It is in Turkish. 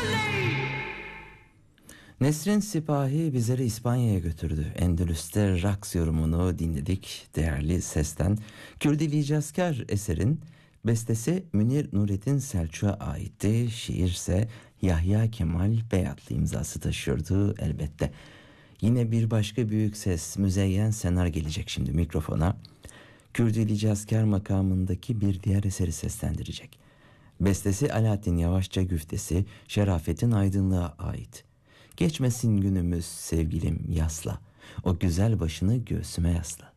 Nesrin Sipahi bizleri İspanya'ya götürdü. Endülüs'te Raks yorumunu dinledik değerli sesten. Kürdili Cazkar eserin bestesi Münir Nurettin Selçuk'a aitti. Şiir ise Yahya Kemal Beyatlı imzası taşıyordu elbette. Yine bir başka büyük ses Müzeyyen Senar gelecek şimdi mikrofona. Kürdili Cazkar makamındaki bir diğer eseri seslendirecek. Bestesi Alaaddin Yavaşça güftesi Şerafettin Aydınlığa ait. Geçmesin günümüz sevgilim yasla, o güzel başını göğsüme yasla.